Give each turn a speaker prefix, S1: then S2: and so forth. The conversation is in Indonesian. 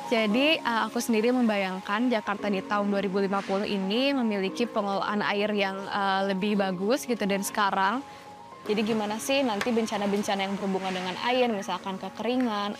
S1: Jadi, aku sendiri membayangkan Jakarta di tahun 2050 ini memiliki pengelolaan air yang, lebih bagus gitu dari sekarang. Jadi gimana sih nanti bencana-bencana yang berhubungan dengan air, misalkan kekeringan